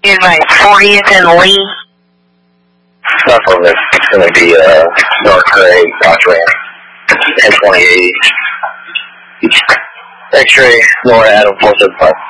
advice, 40th and Lee. Not from this. It's going to be North Gray, Dodge Ram, 1028. X-ray, Nora Adam 475.